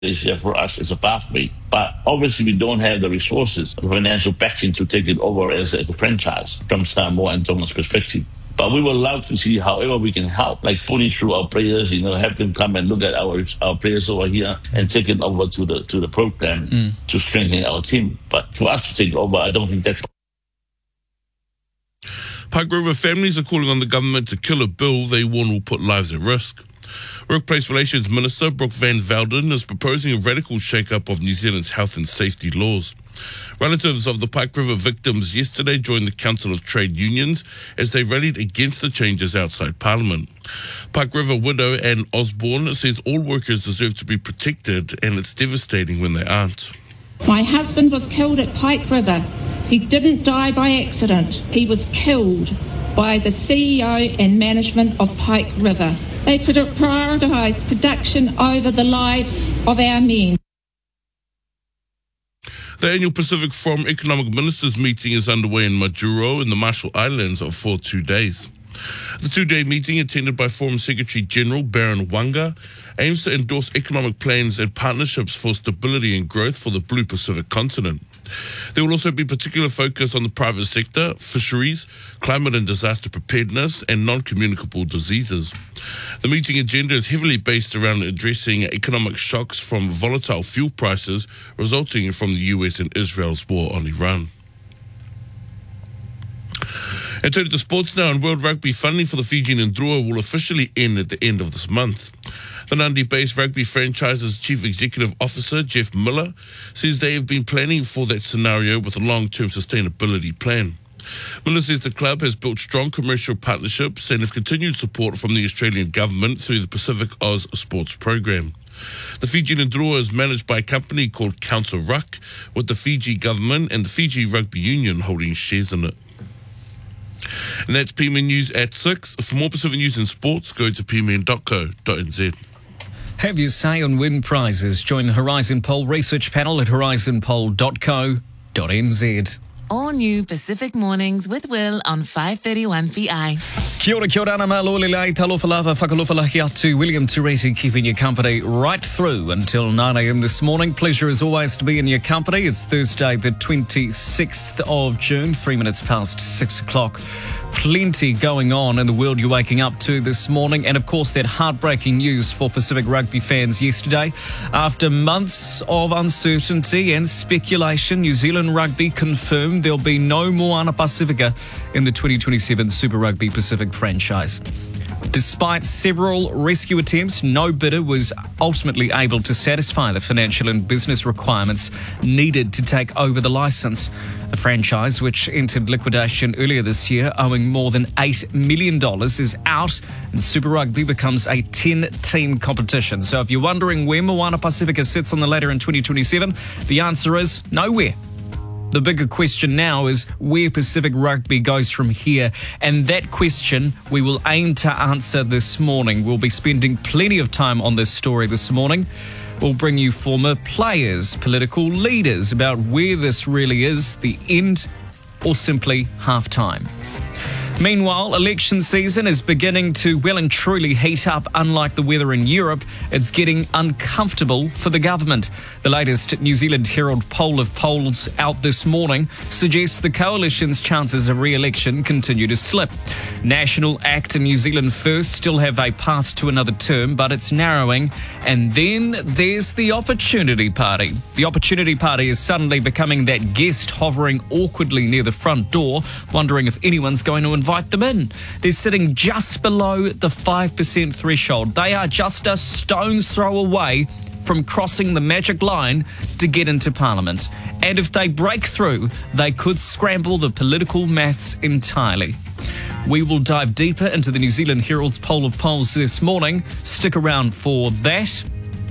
for us it's a pathway. But obviously we don't have the resources, the financial backing to take it over as a franchise from Samoa and Tonga's perspective. But we would love to see however we can help, like putting through our players, have them come and look at our players over here and take it over to the program to strengthen our team. But for us to take over, I don't think that's. Pike River families are calling on the government to kill a bill they warn will put lives at risk. Workplace Relations Minister Brooke Van Velden is proposing a radical shake-up of New Zealand's health and safety laws. Relatives of the Pike River victims yesterday joined the Council of Trade Unions as they rallied against the changes outside Parliament. Pike River widow Anne Osborne says all workers deserve to be protected and it's devastating when they aren't. My husband was killed at Pike River. He didn't die by accident. He was killed by the CEO and management of Pike River. They prioritise production over the lives of our men. The annual Pacific Forum Economic Ministers meeting is underway in Majuro in the Marshall Islands for 2 days. The two-day meeting, attended by Forum Secretary-General Baron Wanga, aims to endorse economic plans and partnerships for stability and growth for the Blue Pacific continent. There will also be particular focus on the private sector, fisheries, climate and disaster preparedness, and non-communicable diseases. The meeting agenda is heavily based around addressing economic shocks from volatile fuel prices resulting from the US and Israel's war on Iran. And turning to sports now, and World Rugby funding for the Fijian Ndrua will officially end at the end of this month. The Nandi-based rugby franchise's Chief Executive Officer, Jeff Miller, says they have been planning for that scenario with a long-term sustainability plan. Miller says the club has built strong commercial partnerships and has continued support from the Australian government through the Pacific Oz Sports Program. The Fijian Ndrua is managed by a company called Council Ruck, with the Fiji government and the Fiji Rugby Union holding shares in it. And that's PMN News at 6. For more Pacific news and sports, go to pmn.co.nz. Have your say on win prizes. Join the Horizon Poll research panel at horizonpoll.co.nz. All new Pacific Mornings with Will on 531 VI. Kia ora, kia ora, ana malolelai, talofa lava, whakalofalahi atu, William Teresi keeping you company right through until 9 a.m. this morning. Pleasure as always to be in your company. It's Thursday, the 26th of June, 3 minutes past 6 o'clock. Plenty going on in the world you're waking up to this morning, and of course that heartbreaking news for Pacific Rugby fans yesterday. After months of uncertainty and speculation, New Zealand Rugby confirmed there'll be no more Ana Pacifica in the 2027 Super Rugby Pacific franchise. Despite several rescue attempts, no bidder was ultimately able to satisfy the financial and business requirements needed to take over the licence. The franchise, which entered liquidation earlier this year, owing more than $8 million, is out, and Super Rugby becomes a 10-team competition. So if you're wondering where Moana Pacifica sits on the ladder in 2027, the answer is nowhere. The bigger question now is where Pacific Rugby goes from here, and that question we will aim to answer this morning. We'll be spending plenty of time on this story this morning. We'll bring you former players, political leaders about where this really is, the end or simply half-time. Meanwhile, election season is beginning to well and truly heat up. Unlike the weather in Europe, it's getting uncomfortable for the government. The latest New Zealand Herald poll of polls out this morning suggests the coalition's chances of re-election continue to slip. National ACT and New Zealand First still have a path to another term, but it's narrowing. And then there's the Opportunity Party. The Opportunity Party is suddenly becoming that guest hovering awkwardly near the front door, wondering if anyone's going to invite them in. They're sitting just below the 5% threshold. They are just a stone's throw away from crossing the magic line to get into Parliament. And if they break through, they could scramble the political maths entirely. We will dive deeper into the New Zealand Herald's poll of polls this morning. Stick around for that.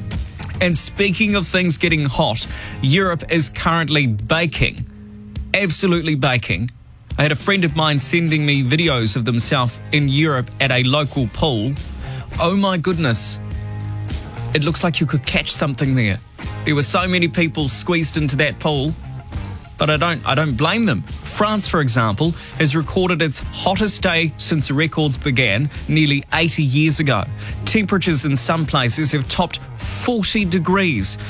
And speaking of things getting hot, Europe is currently baking. Absolutely baking. I had a friend of mine sending me videos of themselves in Europe at a local pool. Oh my goodness. It looks like you could catch something there. There were so many people squeezed into that pool, but I don't blame them. France, for example, has recorded its hottest day since records began nearly 80 years ago. Temperatures in some places have topped 40 degrees.